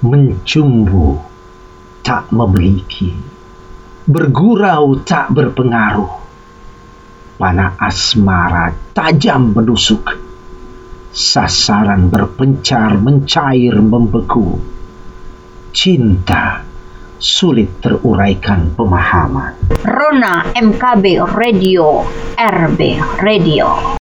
Mencumbu tak memiliki, bergurau tak berpengaruh, panah asmara tajam menusuk, sasaran berpencar mencair membeku, cinta sulit teruraikan pemahaman. Rona MKB Radio, RB Radio.